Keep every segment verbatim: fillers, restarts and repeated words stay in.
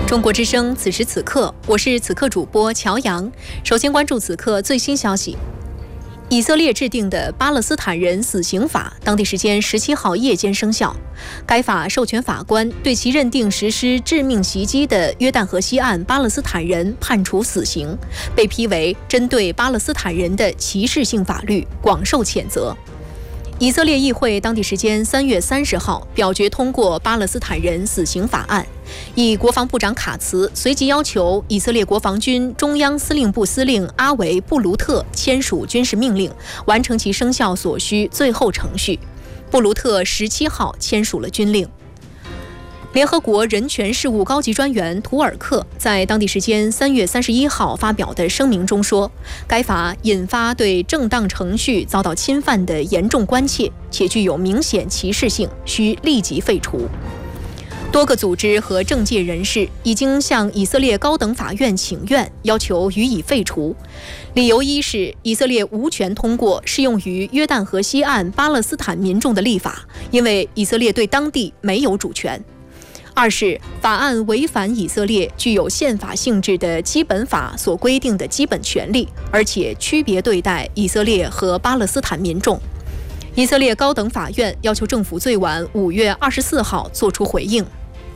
中国之声，此时此刻，我是此刻主播乔阳。首先关注此刻最新消息：以色列制定的巴勒斯坦人死刑法，当地时间十七号夜间生效。该法授权法官对其认定实施致命袭击的约旦河西岸巴勒斯坦人判处死刑，被批为针对巴勒斯坦人的歧视性法律，广受谴责。以色列议会当地时间三月三十号表决通过巴勒斯坦人死刑法案，以国防部长卡茨随即要求以色列国防军中央司令部司令阿维·布卢特签署军事命令，完成其生效所需最后程序。布卢特十七号签署了军令。联合国人权事务高级专员图尔克在当地时间三月三十一号发表的声明中说，该法引发对正当程序遭到侵犯的严重关切，且具有明显歧视性，需立即废除。多个组织和政界人士已经向以色列高等法院请愿，要求予以废除。理由一是以色列无权通过适用于约旦河西岸巴勒斯坦民众的立法，因为以色列对当地没有主权。二是法案违反以色列具有宪法性质的基本法所规定的基本权利，而且区别对待以色列和巴勒斯坦民众。以色列高等法院要求政府最晚五月二十四号作出回应。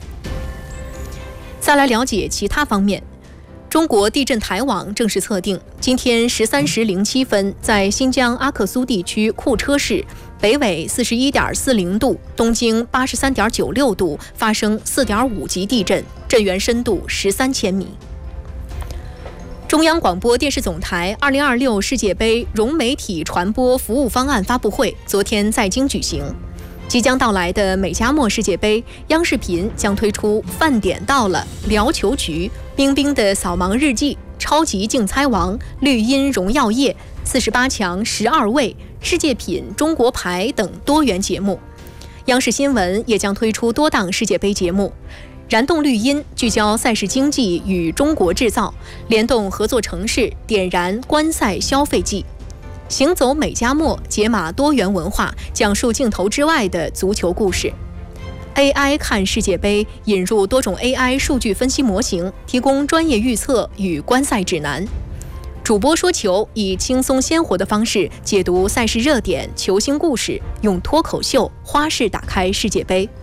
再来了解其他方面。中国地震台网正式测定，今天十三时零七分，在新疆阿克苏地区库车市北纬四十一点四零度，东经八十三点九六度发生四点五级地震，震源深度十三千米。中央广播电视总台二零二六世界杯融媒体传播服务方案发布会昨天在京举行。即将到来的美加墨世界杯，央视频将推出饭点到了、聊球局、冰冰的扫盲日记、超级竞猜王、绿茵荣耀夜、四十八强十二位、世界品中国牌等多元节目。央视新闻也将推出多档世界杯节目，燃动绿茵聚焦赛事经济与中国制造，联动合作城市点燃观赛消费季。行走美加墨，解码多元文化，讲述镜头之外的足球故事。A I 看世界杯引入多种 A I 数据分析模型，提供专业预测与观赛指南。主播说球以轻松鲜活的方式解读赛事热点、球星故事，用脱口秀花式打开世界杯。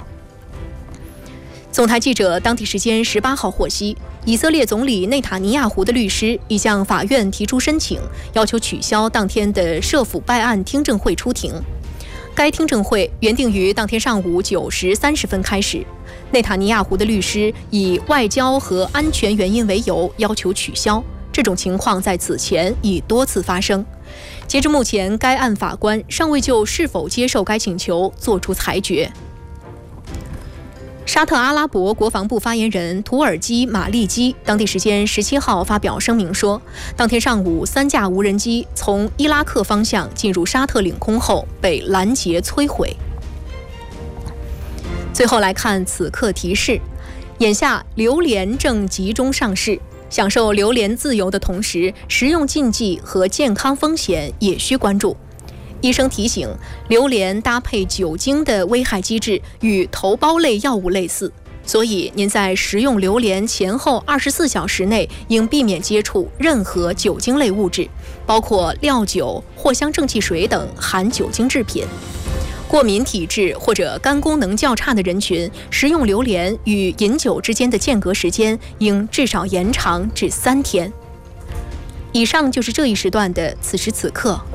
总台记者当地时间十八号获悉，以色列总理内塔尼亚胡的律师已向法院提出申请，要求取消当天的涉腐败案听证会出庭。该听证会原定于当天上午九时三十分开始，内塔尼亚胡的律师以外交和安全原因为由要求取消。这种情况在此前已多次发生。截至目前，该案法官尚未就是否接受该请求作出裁决。沙特阿拉伯国防部发言人图尔基·马利基当地时间十七号发表声明说，当天上午三架无人机从伊拉克方向进入沙特领空后被拦截摧毁。最后来看此刻提示，眼下榴莲正集中上市，享受榴莲自由的同时，食用禁忌和健康风险也需关注。医生提醒，榴莲搭配酒精的危害机制与头孢类药物类似，所以您在食用榴莲前后二十四小时内应避免接触任何酒精类物质，包括料酒、藿香正气水等含酒精制品。过敏体质或者肝功能较差的人群，食用榴莲与饮酒之间的间隔时间应至少延长至三天。以上就是这一时段的此时此刻。